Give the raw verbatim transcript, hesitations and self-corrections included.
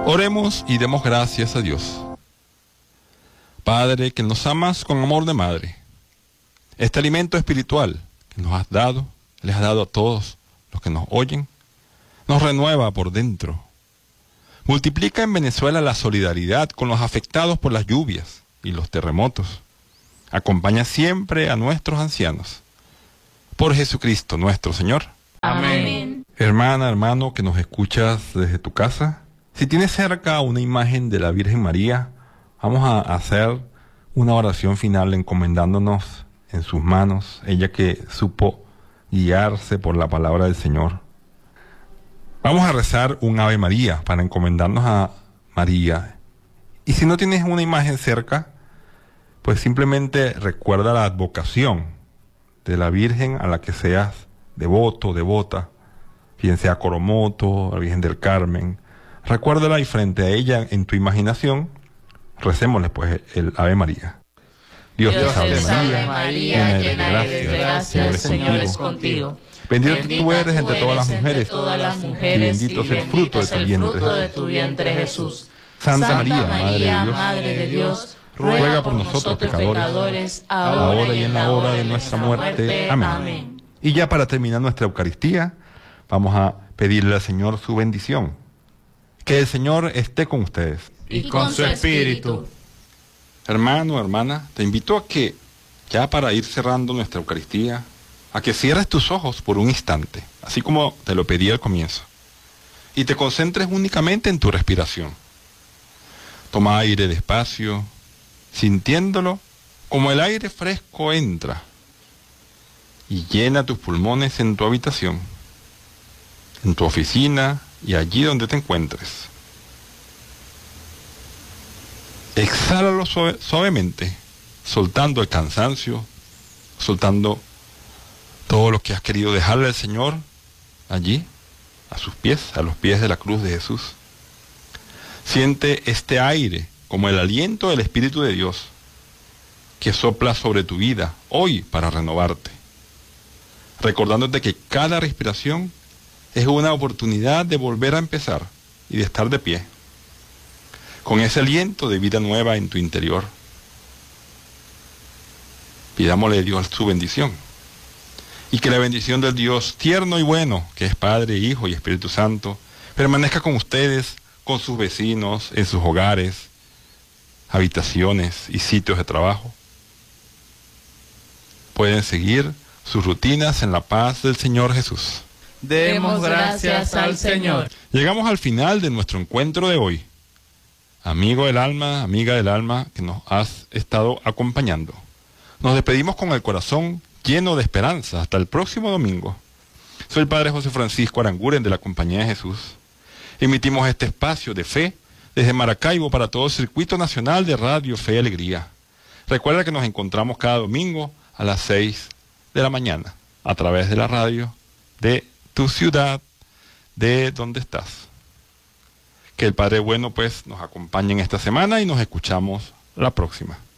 Oremos y demos gracias a Dios. Padre, que nos amas con amor de madre, este alimento espiritual que nos has dado, les has dado a todos los que nos oyen, nos renueva por dentro. Multiplica en Venezuela la solidaridad con los afectados por las lluvias y los terremotos. Acompaña siempre a nuestros ancianos. Por Jesucristo nuestro Señor. Amén. Hermana, hermano, que nos escuchas desde tu casa, si tienes cerca una imagen de la Virgen María, vamos a hacer una oración final encomendándonos en sus manos, ella que supo guiarse por la palabra del Señor. Vamos a rezar un Ave María para encomendarnos a María. Y si no tienes una imagen cerca, pues simplemente recuerda la advocación de la Virgen a la que seas devoto, devota, bien sea Coromoto, la Virgen del Carmen. Recuérdala y frente a ella en tu imaginación, recémosle pues el Ave María. Dios te salve María, María, llena eres de gracia, el Señor es contigo. Bendita tú eres entre todas las mujeres, todas las mujeres y bendito es el fruto de tu vientre, de tu vientre Jesús. Santa María, Madre de Dios, Madre de Dios, ruega por nosotros pecadores, ahora y en la hora de nuestra muerte. Amén. Y ya para terminar nuestra Eucaristía, vamos a pedirle al Señor su bendición. Que el Señor esté con ustedes. Y con su espíritu. Hermano, hermana, te invito a que, ya para ir cerrando nuestra Eucaristía, a que cierres tus ojos por un instante, así como te lo pedí al comienzo, y te concentres únicamente en tu respiración. Toma aire despacio, sintiéndolo como el aire fresco entra y llena tus pulmones en tu habitación, en tu oficina y allí donde te encuentres. Exhálalo suave, suavemente, soltando el cansancio, soltando todo lo que has querido dejarle al Señor allí, a sus pies, a los pies de la cruz de Jesús. Siente este aire como el aliento del Espíritu de Dios que sopla sobre tu vida hoy para renovarte, recordándote que cada respiración es una oportunidad de volver a empezar y de estar de pie, con ese aliento de vida nueva en tu interior. Pidámosle a Dios su bendición. Y que la bendición del Dios tierno y bueno, que es Padre, Hijo y Espíritu Santo, permanezca con ustedes, con sus vecinos, en sus hogares, habitaciones y sitios de trabajo. Pueden seguir sus rutinas en la paz del Señor Jesús. Demos gracias al Señor. Llegamos al final de nuestro encuentro de hoy. Amigo del alma, amiga del alma, que nos has estado acompañando. Nos despedimos con el corazón lleno de esperanza. Hasta el próximo domingo. Soy el Padre José Francisco Aranguren de la Compañía de Jesús. Emitimos este espacio de fe desde Maracaibo para todo el Circuito Nacional de Radio Fe y Alegría. Recuerda que nos encontramos cada domingo a las seis de la mañana a través de la radio de tu ciudad, de donde estás. Que el Padre Bueno pues nos acompañe en esta semana y nos escuchamos la próxima.